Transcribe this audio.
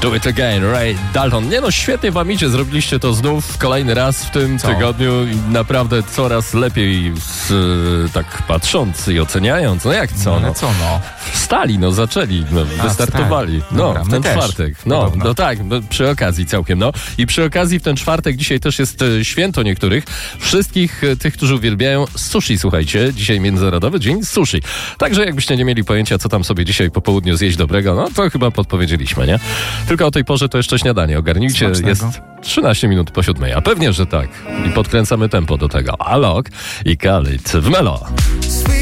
Do it again, Ray Dalton. Nie no, świetnie wam idzie, zrobiliście to znów kolejny raz w tym tygodniu i naprawdę coraz lepiej tak patrząc i oceniając. No jak co? No co no? Wstali, no zaczęli, no, wystartowali. Stali. No, Dobra, w ten my też. czwartek. No, Podobno. no tak, no, przy okazji całkiem, no. I przy okazji w ten czwartek dzisiaj też jest święto niektórych. Wszystkich tych, którzy uwielbiają sushi, słuchajcie. Dzisiaj Międzynarodowy Dzień Sushi. Także jakbyście nie mieli pojęcia, co tam sobie dzisiaj po południu zjeść dobrego, no to chyba podpowiedzieliśmy, nie? Tylko o tej porze to jeszcze śniadanie. Ogarnijcie, Smacznego. jest 13 minut po 7. A pewnie, że tak. I podkręcamy tempo do tego. Alok i Khalid w Melo.